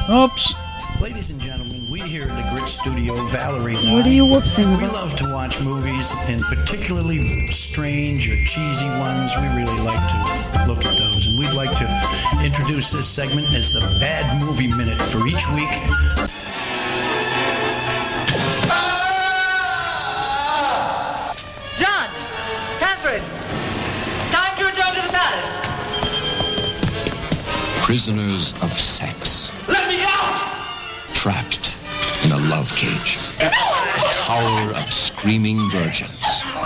Oops. Ladies and gentlemen, we here at the Grit Studio, Valerie and What are you whoopsing we about? love to watch movies, and particularly strange or cheesy ones. We really like to look at those, and we'd like to introduce this segment as the Bad Movie Minute for each week. John! Catherine! Time to return to the palace! Prisoners of sex. Let me out! Trapped in a love cage. A tower of screaming virgins.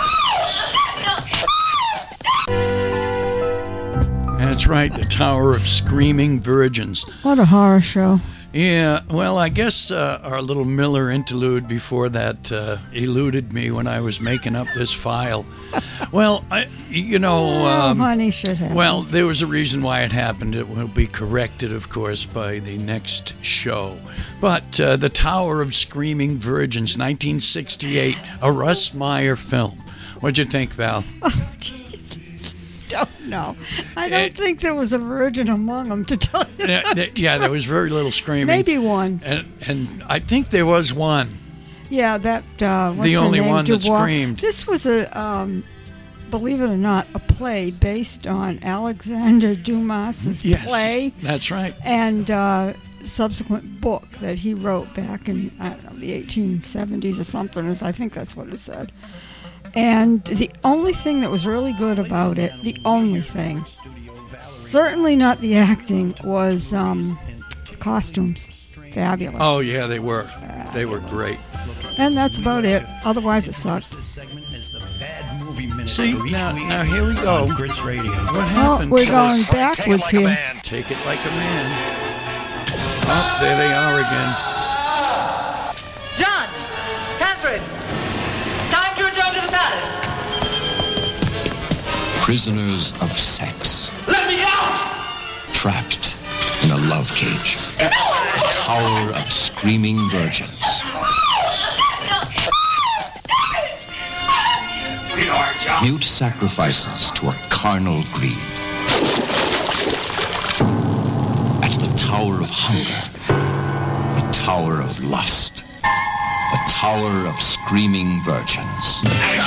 That's right, the Tower of Screaming Virgins. What a horror show. Yeah, well, I guess our little Miller interlude before that eluded me when I was making up this file. Well, Honey, shit happens. well, there was a reason why it happened. It will be corrected, of course, by the next show. But the Tower of Screaming Virgins, 1968, a Russ Meyer film. What'd you think, Val? Oh, Jesus. Don't know. I don't think there was a virgin among them, to tell you. Yeah, there was very little screaming. Maybe one. And I think there was one. Yeah, that, what's The her only name? one that Dubois. screamed. This was a, believe it or not, a play based on Alexander Dumas's play. That's right. And subsequent book that he wrote back in, I don't know, the 1870s or something. I think that's what it said. And the only thing that was really good about it, the only thing, certainly not the acting, was costumes. Fabulous. Oh, yeah, they were. They were great. And that's about it. Otherwise, it sucked. See, now here we go. Grits Radio. What happened? We're going backwards here. Take it like a man. Oh, there they are again. John! Catherine! Time to return to the palace! Prisoners of sex. Let me out! Trapped in a love cage. A tower of screaming virgins. Mute sacrifices to a carnal greed. At the Tower of Hunger. The Tower of Lust. The Tower of Screaming Virgins.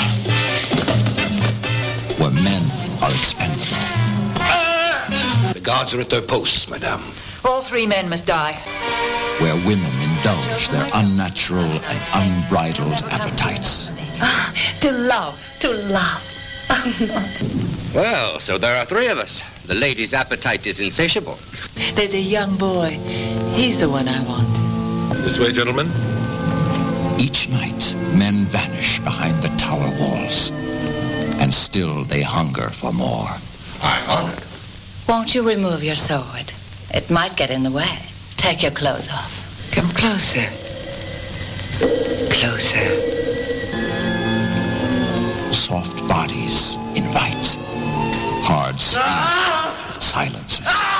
Where men are expendable. The guards are at their posts, madame. All three men must die. Where women indulge their unnatural and unbridled appetites. To love. Well, so there are three of us. The lady's appetite is insatiable. There's a young boy. He's the one I want. This way, gentlemen. Each night, men vanish behind the tower walls. And still they hunger for more. I'm honored. Won't you remove your sword? It might get in the way. Take your clothes off. Come closer. Closer. Soft bodies invite. Hard sleep silences.